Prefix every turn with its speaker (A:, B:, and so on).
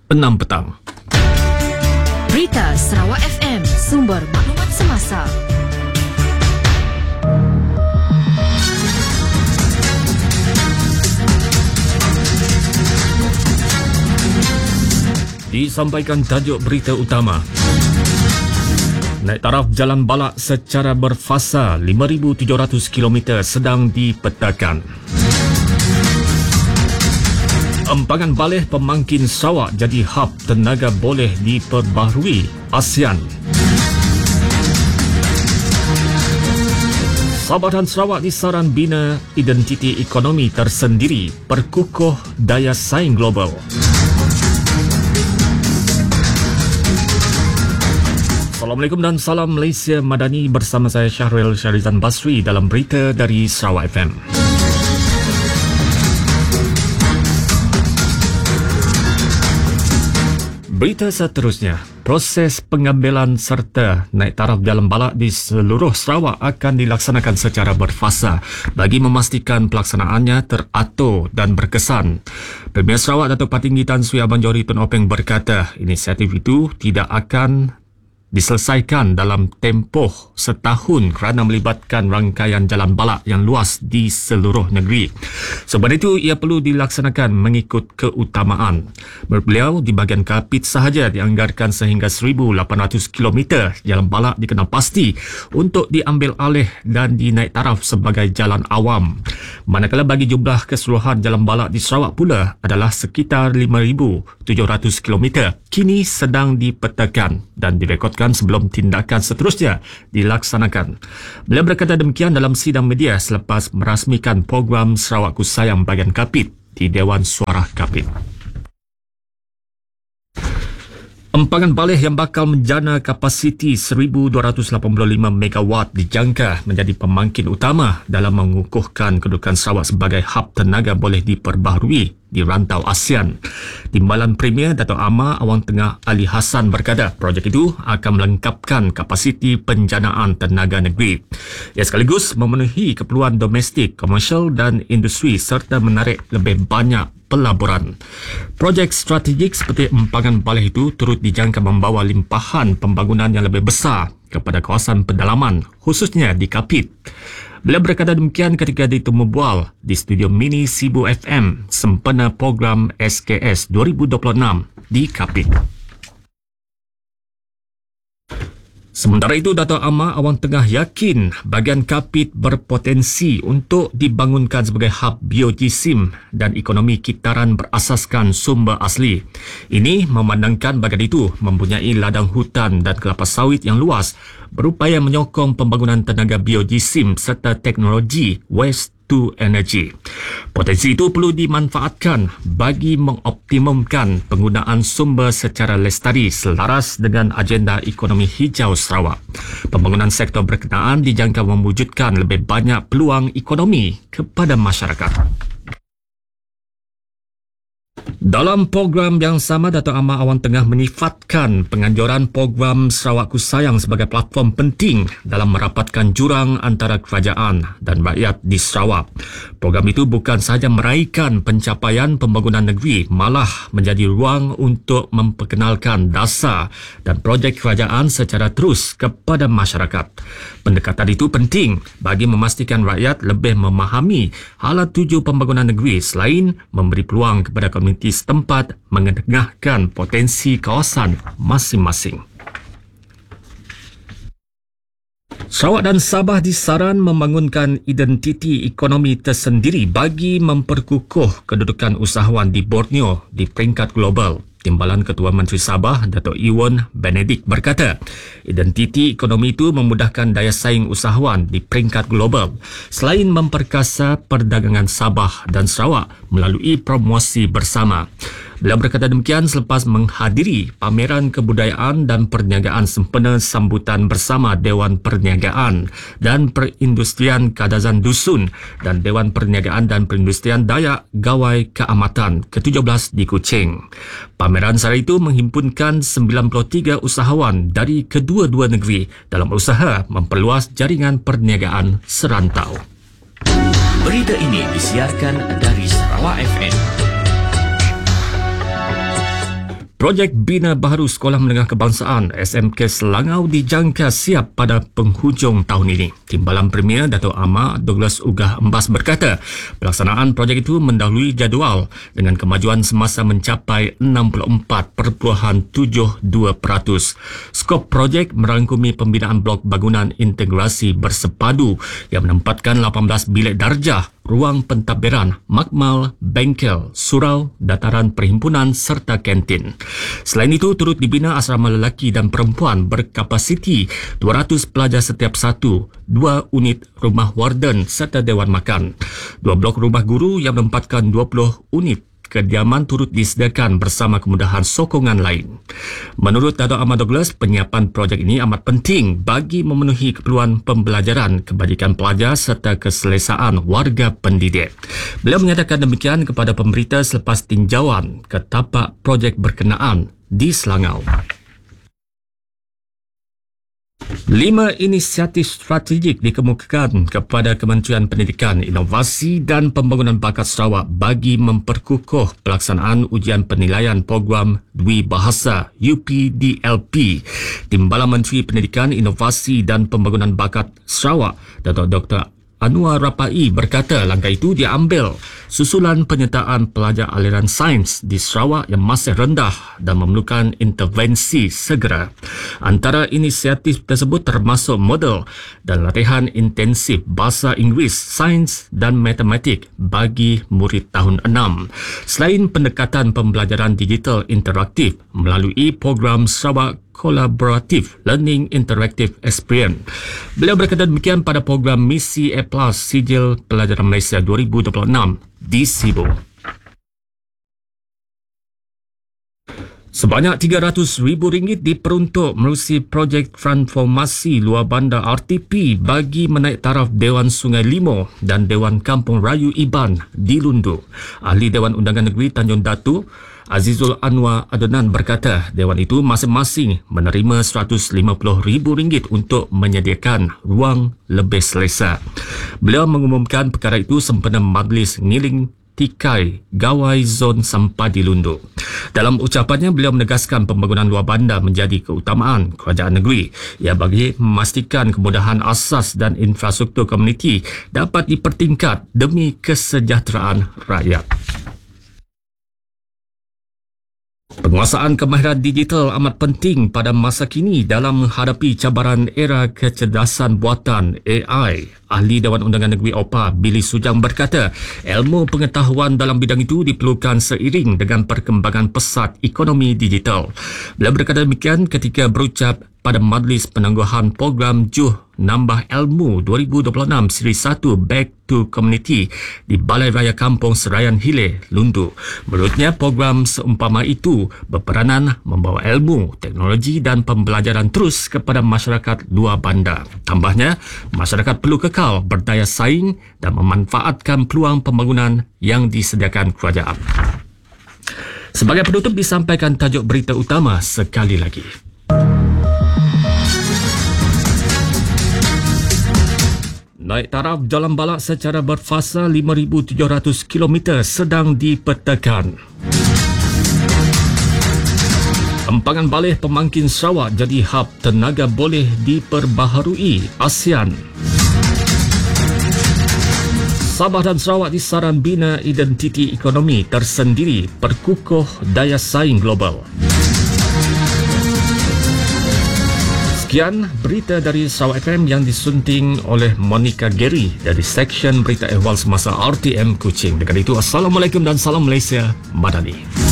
A: 6 petang.
B: Berita Sarawak FM, sumber maklumat semasa.
A: Disampaikan tajuk berita utama. Naik taraf Jalan Balak secara berfasa 5,700 km sedang dipetakan. Empangan Baleh Pemangkin Sarawak jadi hub tenaga boleh diperbaharui ASEAN. Sabah dan Sarawak disaran bina identiti ekonomi tersendiri, perkukuh daya saing global. Assalamualaikum dan salam Malaysia Madani, bersama saya Syahril Syarizan Basri dalam berita dari Sarawak FM. Berita seterusnya, proses pengambilan serta naik taraf Jalan Balak di seluruh Sarawak akan dilaksanakan secara berfasa bagi memastikan pelaksanaannya teratur dan berkesan. Premier Sarawak Datuk Patinggi Tan Sri Abang Johari Tun Openg berkata, inisiatif itu tidak akan diselesaikan dalam tempoh setahun kerana melibatkan rangkaian jalan balak yang luas di seluruh negeri. Sebab itu, ia perlu dilaksanakan mengikut keutamaan. Menurut beliau, di bahagian Kapit sahaja dianggarkan sehingga 1,800 km jalan balak dikenal pasti untuk diambil alih dan dinaik taraf sebagai jalan awam. Manakala bagi jumlah keseluruhan jalan balak di Sarawak pula adalah sekitar 5,700 km, kini sedang dipetakan dan direkodkan sebelum tindakan seterusnya dilaksanakan. Beliau berkata demikian dalam sidang media selepas merasmikan program Sarawakku Sayang bahagian Kapit di Dewan Suara Kapit. Empangan Baleh yang bakal menjana kapasiti 1,285 megawatt dijangka menjadi pemangkin utama dalam mengukuhkan kedudukan Sarawak sebagai hub tenaga boleh diperbaharui di rantau ASEAN. Timbalan Premier Dato' Amar Awang Tengah Ali Hassan berkata projek itu akan melengkapkan kapasiti penjanaan tenaga negeri. Ia sekaligus memenuhi keperluan domestik, komersial dan industri serta menarik lebih banyak pelaburan. Projek strategik seperti Empangan Baleh itu turut dijangka membawa limpahan pembangunan yang lebih besar kepada kawasan pedalaman, khususnya di Kapit. Beliau berkata demikian ketika ditemu bual di studio mini Sibu FM sempena program SKS 2026 di Kapit. Sementara itu, Dato' Amar Awang Tengah yakin bahagian Kapit berpotensi untuk dibangunkan sebagai hub biojisim dan ekonomi kitaran berasaskan sumber asli. Ini memandangkan bahagian itu mempunyai ladang hutan dan kelapa sawit yang luas, berupaya menyokong pembangunan tenaga biojisim serta teknologi waste to energy. Potensi itu perlu dimanfaatkan bagi mengoptimumkan penggunaan sumber secara lestari selaras dengan agenda ekonomi hijau Sarawak. Pembangunan sektor berkenaan dijangka mewujudkan lebih banyak peluang ekonomi kepada masyarakat. Dalam program yang sama, Dato' Amar Awang Tengah menyifatkan penganjuran program Sarawakku Sayang sebagai platform penting dalam merapatkan jurang antara kerajaan dan rakyat di Sarawak. Program itu bukan sahaja meraihkan pencapaian pembangunan negeri, malah menjadi ruang untuk memperkenalkan dasar dan projek kerajaan secara terus kepada masyarakat. Pendekatan itu penting bagi memastikan rakyat lebih memahami hala tuju pembangunan negeri selain memberi peluang kepada komuniti setempat mengetengahkan potensi kawasan masing-masing. Sarawak dan Sabah disaran membangunkan identiti ekonomi tersendiri bagi memperkukuh kedudukan usahawan di Borneo di peringkat global. Timbalan Ketua Menteri Sabah, Dato' Iwan Benedict berkata, identiti ekonomi itu memudahkan daya saing usahawan di peringkat global selain memperkasa perdagangan Sabah dan Sarawak melalui promosi bersama. Beliau berkata demikian selepas menghadiri pameran kebudayaan dan perniagaan sempena sambutan bersama Dewan Perniagaan dan Perindustrian Kadazan Dusun dan Dewan Perniagaan dan Perindustrian Dayak Gawai Keamatan ke-17 di Kuching. Pameran sara itu menghimpunkan 93 usahawan dari kedua-dua negeri dalam usaha memperluas jaringan perniagaan serantau.
C: Berita ini disiarkan dari Sarawak FM.
A: Projek Bina Baharu Sekolah Menengah Kebangsaan SMK Selangau dijangka siap pada penghujung tahun ini. Timbalan Premier Dato' Ahmad Douglas Ugah Embas berkata, pelaksanaan projek itu mendahului jadual dengan kemajuan semasa mencapai 64.72%. Skop projek merangkumi pembinaan blok bangunan integrasi bersepadu yang menempatkan 18 bilik darjah, ruang pentadbiran, makmal, bengkel, surau, dataran perhimpunan serta kantin. Selain itu, turut dibina asrama lelaki dan perempuan berkapasiti 200 pelajar setiap satu, 2 unit rumah warden serta dewan makan. 2 blok rumah guru yang menempatkan 20 unit kediaman turut disediakan bersama kemudahan sokongan lain. Menurut Dato' Ahmad Douglas, penyiapan projek ini amat penting bagi memenuhi keperluan pembelajaran, kebajikan pelajar serta keselesaan warga pendidik. Beliau menyatakan demikian kepada pemberita selepas tinjauan ke tapak projek berkenaan di Selangau. 5 inisiatif strategik dikemukakan kepada Kementerian Pendidikan, Inovasi dan Pembangunan Bakat Sarawak bagi memperkukuh pelaksanaan ujian penilaian program Dwibahasa UPDLP. Timbalan Menteri Pendidikan, Inovasi dan Pembangunan Bakat Sarawak, Dato' Dr. Anwar Rapai berkata langkah itu diambil susulan penyertaan pelajar aliran sains di Sarawak yang masih rendah dan memerlukan intervensi segera. Antara inisiatif tersebut termasuk model dan latihan intensif bahasa Inggeris, sains dan matematik bagi murid tahun 6. Selain pendekatan pembelajaran digital interaktif melalui program Sarawak Collaborative Learning Interactive Experience. Beliau berkata demikian pada program Misi A+ Sijil Pelajaran Malaysia 2026 di Sibu. Sebanyak RM300,000 diperuntuk menerusi projek transformasi luar bandar RTP bagi menaik taraf Dewan Sungai Limo dan Dewan Kampung Rayu Iban di Lundu. Ahli Dewan Undangan Negeri Tanjung Datu Azizul Anwar Adonan berkata Dewan itu masing-masing menerima RM150,000 untuk menyediakan ruang lebih selesa. Beliau mengumumkan perkara itu sempena Majlis Ngiling Tikai Gawai Zon Sampadi Lundu. Dalam ucapannya, beliau menegaskan pembangunan luar bandar menjadi keutamaan kerajaan negeri. Ia bagi memastikan kemudahan asas dan infrastruktur komuniti dapat dipertingkat demi kesejahteraan rakyat. Penguasaan kemahiran digital amat penting pada masa kini dalam menghadapi cabaran era kecerdasan buatan AI. Ahli Dewan Undangan Negeri OPA, Billy Sujang berkata, ilmu pengetahuan dalam bidang itu diperlukan seiring dengan perkembangan pesat ekonomi digital. Beliau berkata demikian ketika berucap pada Majlis Penangguhan Program Juh Nambah Ilmu 2026 Siri 1 Back to Community di Balai Raya Kampung Serayan Hile, Lundu. Menurutnya, program seumpama itu berperanan membawa ilmu, teknologi dan pembelajaran terus kepada masyarakat luar bandar. Tambahnya, masyarakat perlu kekal berdaya saing dan memanfaatkan peluang pembangunan yang disediakan kerajaan. Sebagai penutup, disampaikan tajuk berita utama sekali lagi. Naik taraf jalan balak secara berfasa 5,700 km sedang dipetakan. Empangan Balih Pemangkin Sarawak jadi hub tenaga boleh diperbaharui ASEAN. Sabah dan Sarawak disaran bina identiti ekonomi tersendiri perkukuh daya saing global. Sekian berita dari Sarawak FM yang disunting oleh Monica Gary dari Seksyen Berita Ehwal Semasa RTM Kuching. Dengan itu, Assalamualaikum dan Salam Malaysia Madani.